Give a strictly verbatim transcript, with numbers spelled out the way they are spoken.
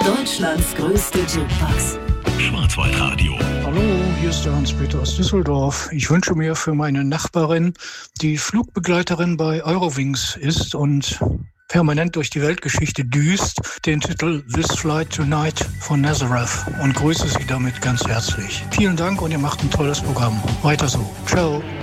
Deutschlands größte Jukebox. Schwarzwaldradio. Hallo, hier ist der Hans-Peter aus Düsseldorf. Ich wünsche mir für meine Nachbarin, die Flugbegleiterin bei Eurowings ist und permanent durch die Weltgeschichte düst, den Titel This Flight Tonight von Nazareth und grüße sie damit ganz herzlich. Vielen Dank und ihr macht ein tolles Programm. Weiter so. Ciao.